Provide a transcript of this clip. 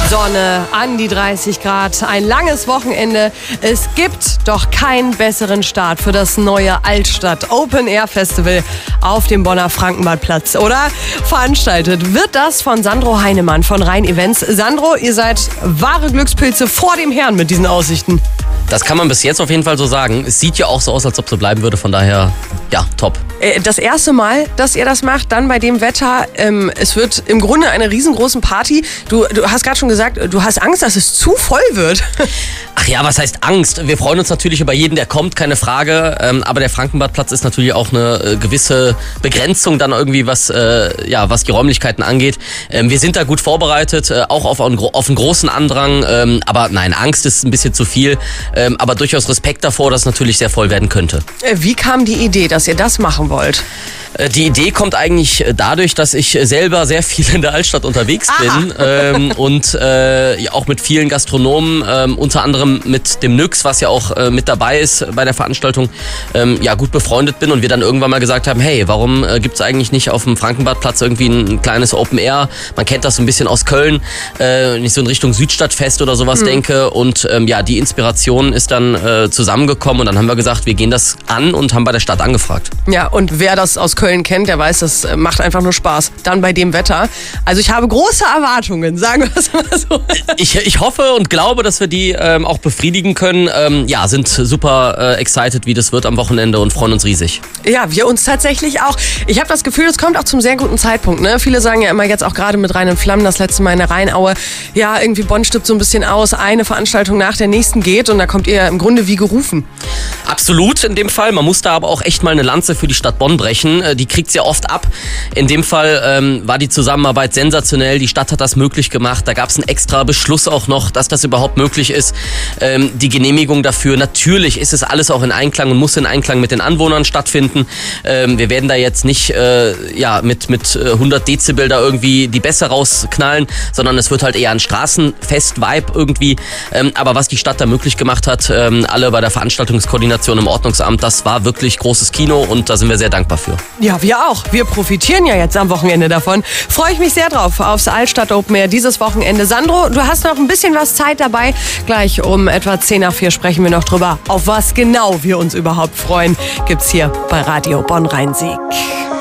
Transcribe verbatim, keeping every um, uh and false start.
Sonne, an die dreißig Grad, ein langes Wochenende. Es gibt doch keinen besseren Start für das neue Altstadt Open Air Festival auf dem Bonner Frankenbadplatz, oder? Veranstaltet wird das von Sandro Heinemann von Rhein Events. Sandro, ihr seid wahre Glückspilze vor dem Herrn mit diesen Aussichten. Das kann man bis jetzt auf jeden Fall so sagen. Es sieht ja auch so aus, als ob es so bleiben würde. Von daher, ja, top. Das erste Mal, dass ihr das macht, dann bei dem Wetter. Ähm, es wird im Grunde eine riesengroße Party. Du, du hast gerade schon gesagt, du hast Angst, dass es zu voll wird. Ach ja, was heißt Angst? Wir freuen uns natürlich über jeden, der kommt, keine Frage. Ähm, aber der Frankenbadplatz ist natürlich auch eine äh, gewisse Begrenzung dann irgendwie, was, äh, ja, was die Räumlichkeiten angeht. Ähm, wir sind da gut vorbereitet, äh, auch auf einen, auf einen großen Andrang. Ähm, aber nein, Angst ist ein bisschen zu viel. Ähm, aber durchaus Respekt davor, dass es natürlich sehr voll werden könnte. Wie kam die Idee, dass ihr das machen wollt? Die Idee kommt eigentlich dadurch, dass ich selber sehr viel in der Altstadt unterwegs bin ähm, und äh, ja, auch mit vielen Gastronomen, ähm, unter anderem mit dem Nyx, was ja auch äh, mit dabei ist bei der Veranstaltung, ähm, ja gut befreundet bin und wir dann irgendwann mal gesagt haben, hey, warum äh, gibt's eigentlich nicht auf dem Frankenbadplatz irgendwie ein kleines Open Air? Man kennt das so ein bisschen aus Köln, äh, wenn ich so in Richtung Südstadtfest oder sowas mhm. denke und ähm, ja, die Inspiration ist dann äh, zusammengekommen und dann haben wir gesagt, wir gehen das an und haben bei der Stadt angefragt. Ja, und wer das aus Köln kennt, der weiß, das macht einfach nur Spaß. Dann bei dem Wetter. Also ich habe große Erwartungen, sagen wir es mal so. Ich, ich hoffe und glaube, dass wir die ähm, auch befriedigen können. Ähm, ja, sind super äh, excited, wie das wird am Wochenende und freuen uns riesig. Ja, wir uns tatsächlich auch. Ich habe das Gefühl, es kommt auch zum sehr guten Zeitpunkt. Ne? Viele sagen ja immer jetzt auch gerade mit Rhein und Flammen, das letzte Mal in der Rheinaue, ja, irgendwie Bonn stirbt so ein bisschen aus, eine Veranstaltung nach der nächsten geht und da kommt ihr im Grunde wie gerufen. Absolut in dem Fall. Man muss da aber auch echt mal eine Lanze für die Stadt Bonn brechen. Die kriegt ja oft ab. In dem Fall ähm, war die Zusammenarbeit sensationell. Die Stadt hat das möglich gemacht. Da gab es einen extra Beschluss auch noch, dass das überhaupt möglich ist. Ähm, die Genehmigung dafür. Natürlich ist es alles auch in Einklang und muss in Einklang mit den Anwohnern stattfinden. Ähm, wir werden da jetzt nicht äh, ja, mit, mit hundert Dezibel da irgendwie die Bässe rausknallen, sondern es wird halt eher ein Straßenfest-Vibe irgendwie. Ähm, aber was die Stadt da möglich gemacht hat, ähm, alle bei der Veranstaltungskoordination im Ordnungsamt, das war wirklich großes Kino und da sind wir sehr dankbar für. Ja, wir auch. Wir profitieren ja jetzt am Wochenende davon. Freue ich mich sehr drauf aufs Altstadt Open Air dieses Wochenende. Sandro, du hast noch ein bisschen was Zeit dabei. Gleich um etwa zehn nach vier sprechen wir noch drüber, auf was genau wir uns überhaupt freuen. Gibt's hier bei Radio Bonn Rhein-Sieg.